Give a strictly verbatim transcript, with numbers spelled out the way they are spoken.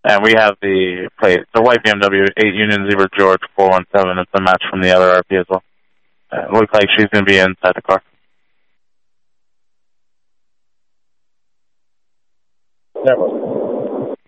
And we have the plate, the white B M W, eight Union Zebra George four one seven. It's a match from the other R P as well. Uh, looks like she's going to be inside the car. Never.